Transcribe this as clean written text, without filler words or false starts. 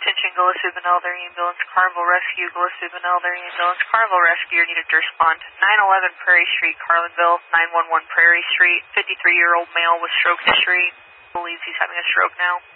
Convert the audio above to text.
Attention, Gillespie Elder Ambulance, Carnival Rescue, Gillespie Elder Ambulance, Carnival Rescue, needed to respond. 911 Prairie Street, Carlinville, 911 Prairie Street, 53-year-old male with stroke history. Believes he's having a stroke now.